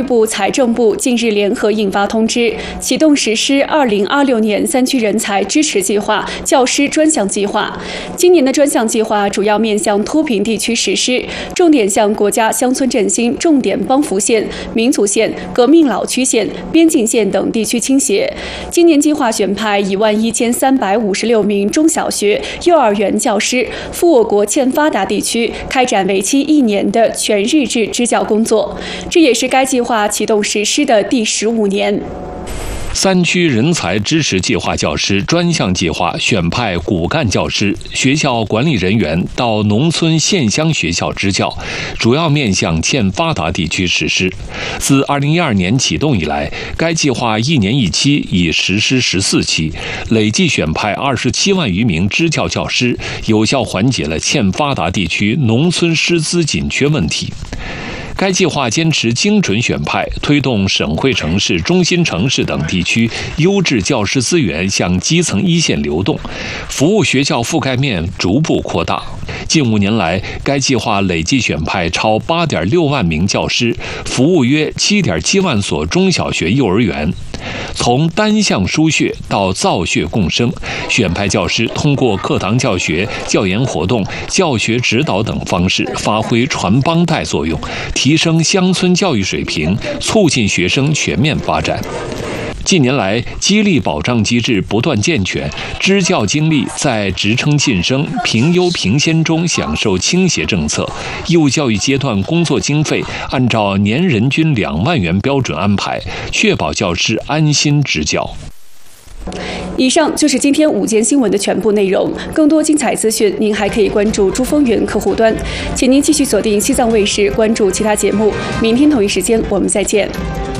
育部、财政部近日联合印发通知，启动实施2026年3区人才支持计划、教师专项计划。今年的专项计划主要面向脱贫地区实施，重点向国家乡村振兴重点帮扶县、民族县、革命老区县、边境县等地区倾斜。今年计划选派11356名中小学、幼儿园教师赴我国欠发达地区开展为期1年的全日制支教工作，这也是该计划启动实施的第15年。 3区人才支持计划教师专项计划选派骨干教师、学校管理人员到农村县乡学校支教，主要面向欠发达地区实施。自2012年启动以来，该计划1年1期，已实施14期，累计选派27万余名支教教师，有效缓解了欠发达地区农村师资紧缺问题。该计划坚持精准选派，推动省会城市、中心城市等地区优质教师资源向基层一线流动，服务学校覆盖面逐步扩大。近5年来，该计划累计选派超8.6万名教师，服务约7.7万所中小学、幼儿园。从单向输血到造血共生，选派教师通过课堂教学、教研活动、教学指导等方式，发挥传帮带作用，提升乡村教育水平，促进学生全面发展。近年来，激励保障机制不断健全，支教经历在职称晋升、评优评先中享受倾斜政策。义务教育阶段工作经费按照年人均2万元标准安排，确保教师安心支教。 以上就是今天午间新闻的全部内容。更多精彩资讯，您还可以关注珠峰源客户端。请您继续锁定西藏卫视，关注其他节目。明天同一时间，我们再见。